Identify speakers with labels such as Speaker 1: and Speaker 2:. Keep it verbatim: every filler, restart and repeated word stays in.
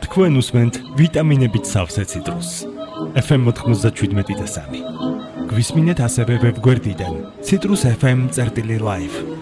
Speaker 1: თქვენ უსმენთ ვიტამინებით სავსე ციტრუსს. ეფ ემ ninety-seven და სამი. გვისმინეთ ასევე ვებგვერდიდან citrus f m წერტილი live.